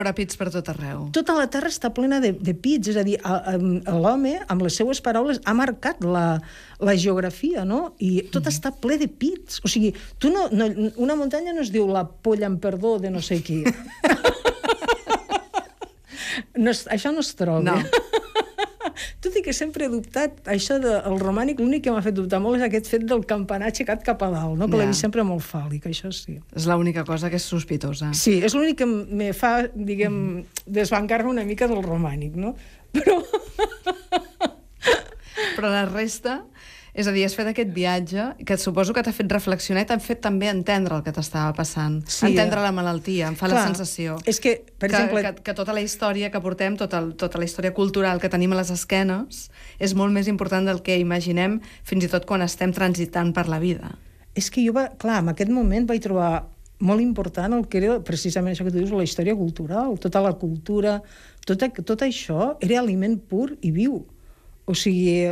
Però pits per tot arreu. Tota la Terra està plena de pits, és a dir, l'home, amb les seues paraules, ha marcat la geografia, no? I tot està ple de pits. O sigui, una muntanya no es diu la polla en perdó de no sé qui. Això no es troba. No. Tot i que sempre he dubtat, això del romànic, l'únic que m'ha fet dubtar molt és aquest fet del campanar aixecat cap a dalt, no? Que l'he vist sempre molt fàl·lic, això sí. És l'única cosa que és sospitosa. Sí, és l'únic que me fa, diguem, desbancar-me una mica del romànic, no? Però la resta... És a dir, has fet aquest viatge que suposo que t'ha fet reflexionar i t'ha fet també entendre el que t'estava passant. Sí, entendre la malaltia, em fa la sensació. És que, per exemple... Que tota la història que portem, tota la història cultural que tenim a les esquenes, és molt més important del que imaginem fins i tot quan estem transitant per la vida. És que jo, clar, en aquest moment vaig trobar molt important el que era precisament això que tu dius, la història cultural, tota la cultura, tot això era aliment pur i viu. O sigui...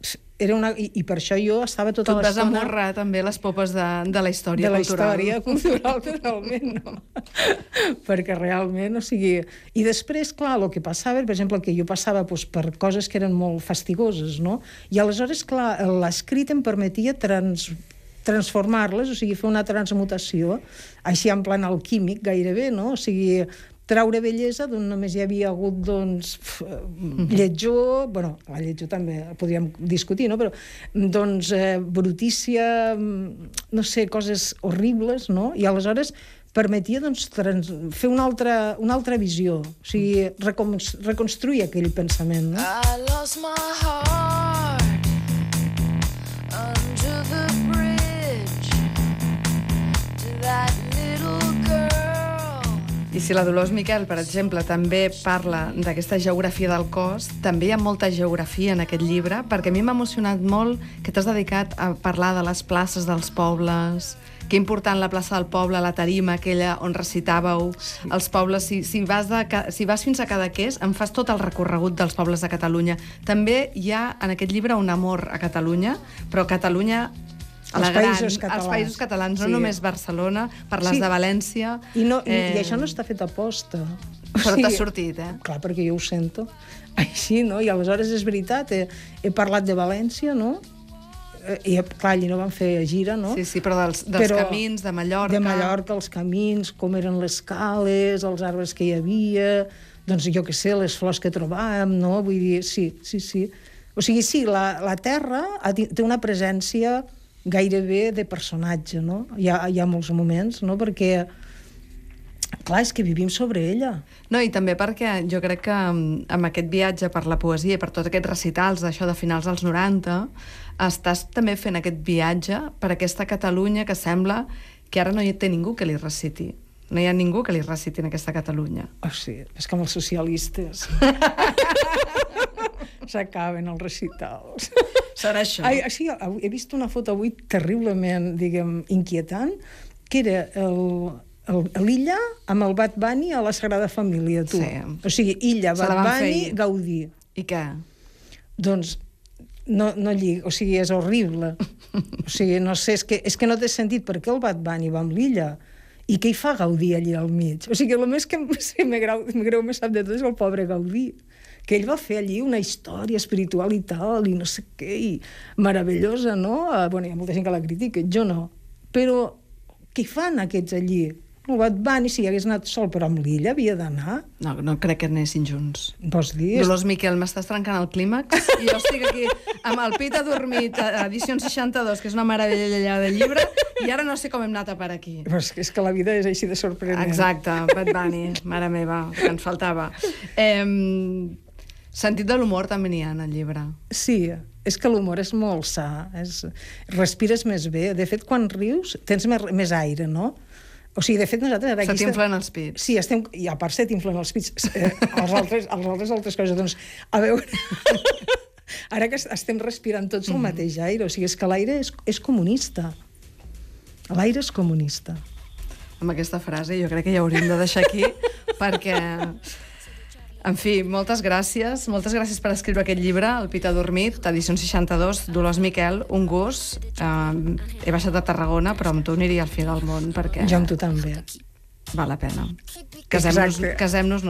I per això jo estava tota l'estona... Tu et vas amorrar també les popes de la història cultural. De la història cultural, totalment, no? Perquè realment, o sigui... I després, clar, el que passava, per exemple, que jo passava per coses que eren molt fastigoses, no? I aleshores, clar, l'escrit em permetia transformar-les, o sigui, fer una transmutació, així en plan alquímic gairebé, no? O sigui... traure bellesa d'on només hi havia hagut, doncs, lletjor, bueno, la lletjor també podríem discutir, no? Però, doncs, brutícia, no sé, coses horribles, no? I aleshores permetia, doncs, fer una altra visió, o sigui, reconstruir aquell pensament, no? I lost my heart under the bridge to that little girl. I si la Dolors Miquel, per exemple, també parla d'aquesta geografia del cos, també hi ha molta geografia en aquest llibre, perquè a mi m'ha emocionat molt que t'has dedicat a parlar de les places dels pobles, que important la plaça del poble, la tarima aquella on recitàveu els pobles. Si vas fins a Cadaqués, em fas tot el recorregut dels pobles de Catalunya. També hi ha en aquest llibre un amor a Catalunya, però Catalunya... Els països catalans, no només Barcelona, parles de València... I això no està fet a posta. Però t'ha sortit, Clar, perquè jo ho sento. Així, no? I aleshores és veritat, he parlat de València, no? I, clar, allí no van fer gira, no? Sí, però dels camins, de Mallorca... De Mallorca, els camins, com eren les cales, els arbres que hi havia, doncs jo què sé, les flors que trobàvem, no? Vull dir, sí. O sigui, sí, la terra té una presència gairebé de personatge, no? Hi ha molts moments, no? Perquè, clar, és que vivim sobre ella. No, i també perquè jo crec que amb aquest viatge per la poesia i per tots aquests recitals d'això de finals dels 90, estàs també fent aquest viatge per aquesta Catalunya que sembla que ara no hi té ningú que li reciti. No hi ha ningú que li reciti en aquesta Catalunya. Oh, sí, és com els socialistes. S'acaben els recitals. Serà això. Sí, he vist una foto avui terriblement, diguem, inquietant, que era l'Illa amb el Bad Bunny a la Sagrada Família, tu. Sí. O sigui, Illa, Bad Bunny, Gaudí. I què? Doncs no lliga, o sigui, és horrible. O sigui, no sé, és que no té sentit per què el Bad Bunny va amb l'Illa i què hi fa Gaudí allà al mig. O sigui, el més que me greu més sap de tot és el pobre Gaudí, que ell va fer allí una història espiritual i tal, i no sé què, i meravellosa, no? Bueno, hi ha molta gent que la critica, jo no. Però què fan aquests allí? El Bad Bunny, si hagués anat sol, però amb l'Illa havia d'anar. No crec que anessin junts. Vols dir? Dolors Miquel, m'estàs trencant el clímax i jo estic aquí amb el pit adormit, edició 62, que és una meravella de llibre, i ara no sé com hem anat a per aquí. Però és que la vida és així de sorprenent. Exacte, Bad Bunny, mare meva, que ens faltava. Sentit de l'humor també n'hi ha en el llibre. Sí, és que l'humor és molt sa, respires més bé. De fet, quan rius tens més aire, no? O sigui, de fet, nosaltres... Se t'inflen els pits. Sí, i a part se t'inflen els pits. Els altres coses, doncs, a veure... Ara que estem respirant tots el mateix aire, o sigui, és que l'aire és comunista. L'aire és comunista. Amb aquesta frase jo crec que ja hauríem de deixar aquí, perquè... En fi, moltes gràcies per escriure aquest llibre, El pit adormit, edició 62, Dolors Miquel, un gust. He baixat a Tarragona, però amb tu aniria al fi del món, perquè... Jo amb tu també. val la pena. Casem-nos